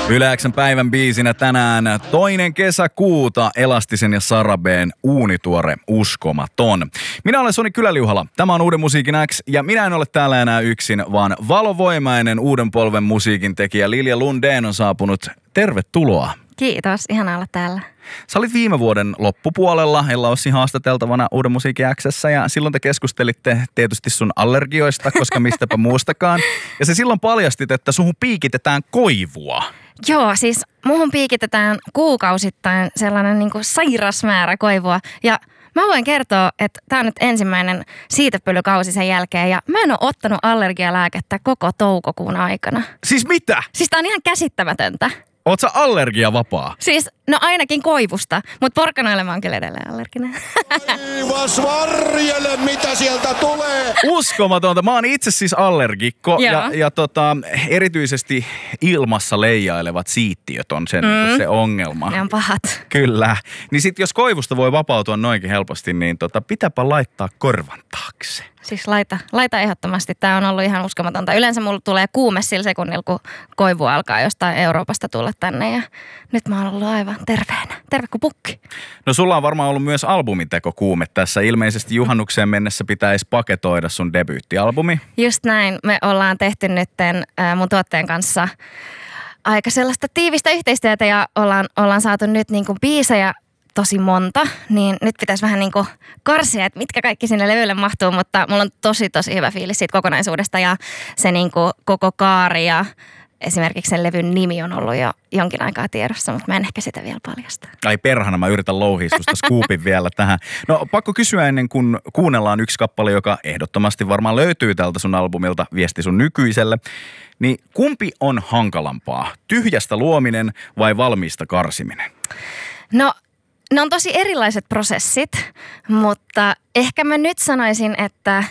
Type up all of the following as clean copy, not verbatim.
Yle X:n päivän biisinä tänään 2. kesäkuuta Elastisen ja Sarabeen uunituore Uskomaton. Minä olen Soni Kyläliuhala, tämä on Uuden musiikin X ja minä en ole täällä enää yksin, vaan valovoimainen uuden polven musiikin tekijä Lilja Lundén on saapunut. Tervetuloa. Kiitos, ihana olla täällä. Sä olit viime vuoden loppupuolella Ella Ossi haastateltavana Uuden musiikin X:ssä ja silloin te keskustelitte tietysti sun allergioista, koska mistäpä muustakaan. Ja se silloin paljastit, että suhun piikitetään koivua. Joo, siis muuhun piikitetään kuukausittain sellainen niin kuin sairas määrä koivua ja mä voin kertoa, että tää on nyt ensimmäinen siitepölykausi sen jälkeen ja mä en ole ottanut allergialääkettä koko toukokuun aikana. Siis mitä? Siis tää on ihan käsittämätöntä. Oot sä allergiavapaa? Siis, no ainakin koivusta, mutta porkkanoille mä oon kyllä edelleen allerginen. Taivas varjele, mitä sieltä tulee! Uskomatonta. Mä oon itse siis allergikko ja erityisesti ilmassa leijailevat siittiöt on se ongelma. Ne on pahat. Kyllä. Niin sit jos koivusta voi vapautua noinkin helposti, niin pitääpä laittaa korvan taakse. Siis laita ehdottomasti. Tää on ollut ihan uskomatonta. Yleensä mulla tulee kuume sillä sekunnilla, kun koivu alkaa jostain Euroopasta tulla tänne. Ja nyt mä oon ollut aivan terveenä. Terve kuin pukki. No sulla on varmaan ollut myös albumiteko kuume tässä. Ilmeisesti juhannukseen mennessä pitäisi paketoida sun debyyttialbumi. Just näin. Me ollaan tehty nytten mun tuotteen kanssa aika sellaista tiivistä yhteistyötä ja ollaan saatu nyt niin kuin biisejä tosi monta, niin nyt pitäisi vähän niin kuin karsia, että mitkä kaikki sinne levylle mahtuu, mutta mulla on tosi hyvä fiilis siitä kokonaisuudesta ja se niin kuin koko kaari ja esimerkiksi sen levyn nimi on ollut jo jonkin aikaa tiedossa, mutta mä en ehkä sitä vielä paljasta. Ai perhana, mä yritän louhia susta scoopin vielä tähän. No pakko kysyä ennen kuin kuunnellaan yksi kappale, joka ehdottomasti varmaan löytyy tältä sun albumilta Viesti sun nykyiselle. Niin kumpi on hankalampaa? Tyhjästä luominen vai valmiista karsiminen? No, ne on tosi erilaiset prosessit, mutta ehkä mä nyt sanoisin, että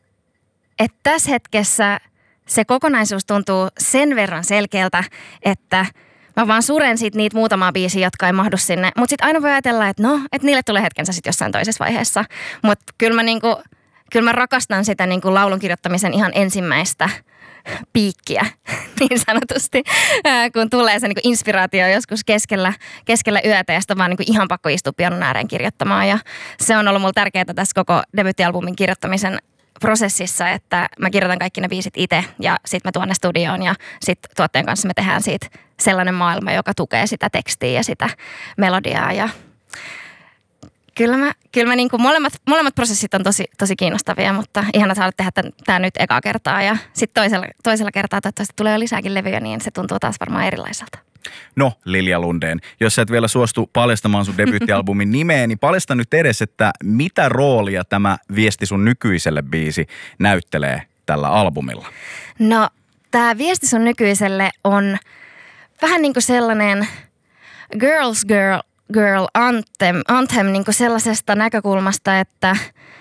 tässä hetkessä se kokonaisuus tuntuu sen verran selkeältä, että mä vaan suren siitä niitä muutamaa biisiä, jotka ei mahdu sinne. Mutta sitten aina voi ajatella, että niille tulee hetkensä sitten jossain toisessa vaiheessa. Mutta kyllä mä rakastan sitä niinku laulun kirjoittamisen ihan ensimmäistä piikkiä, niin sanotusti, kun tulee se niinku inspiraatio joskus keskellä yötä ja sitten vaan niinku ihan pakko istua pianon ääreen kirjoittamaan. Ja se on ollut mulle tärkeää tässä koko debuuttialbumin kirjoittamisen prosessissa, että mä kirjoitan kaikki ne biisit itse ja sitten mä tuon ne studioon ja sitten tuotteen kanssa me tehdään siitä sellainen maailma, joka tukee sitä tekstiä ja sitä melodiaa ja kyllä mä niin kuin molemmat prosessit on tosi kiinnostavia, mutta ihana saada tehdä tämä nyt ekaa kertaa ja sitten toisella kertaa toivottavasti tulee jo lisääkin levyjä, niin se tuntuu taas varmaan erilaiselta. No, Lilja Lundén, jos sä et vielä suostu paljastamaan sun debyyttialbumin nimeä, niin paljasta nyt edes, että mitä roolia tämä Viesti sun nykyiselle biisi näyttelee tällä albumilla? No, tämä Viesti sun nykyiselle on vähän niin kuin sellainen girl anthem niin kuin sellaisesta näkökulmasta, että